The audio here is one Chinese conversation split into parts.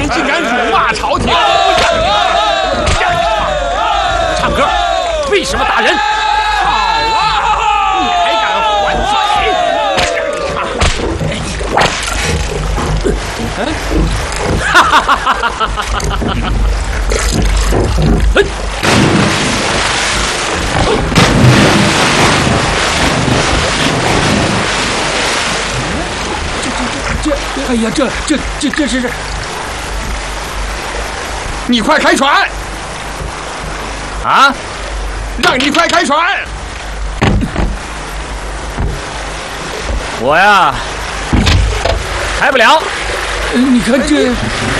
你竟敢辱骂朝廷！唱歌，为什么打人？好啊，你还敢还嘴？哈哈哈哈哈哈！哎呀，这是！你快开船！啊！让你快开船！ 我呀，开不了。 你看这……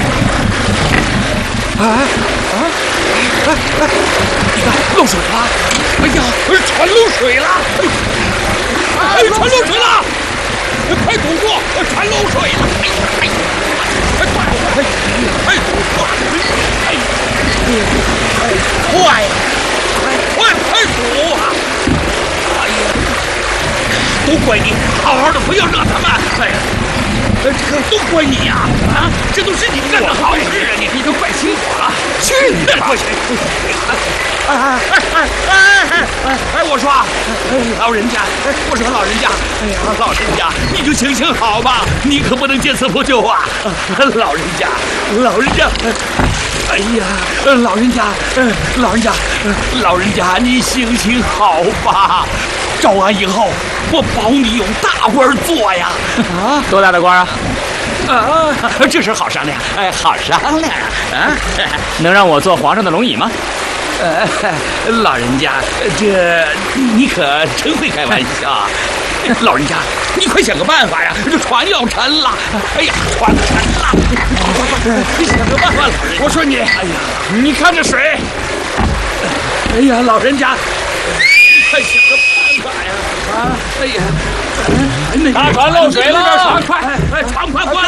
漏水了！哎呀，船漏水了！哎，船漏水了！快堵住！船漏水了！快堵住！快堵啊！哎呀，都怪你，好好的不要惹他们！哎呀，这都怪你呀！啊，这都是你干的好事啊！你都怪清我了！去你的吧！我说，老人家，我说老人家，哎呀，老人家，你就行行好吧，你可不能见死不救啊！老人家，哎呀，老人家，你行行好吧！招安以后，我保你有大官做呀！ 啊，多大的官啊？ 这事好商量，哎，好商量啊！ 能让我坐皇上的龙椅吗？ 老人家，这你可真会开玩笑。老人家，你快想个办法呀！这船要沉了！哎呀，船沉了！你想个办法，老人家。我说你，哎呀，你看这水！哎呀，老人家，你快想个办法呀！啊，哎呀， 大船漏水了！ 船快过来！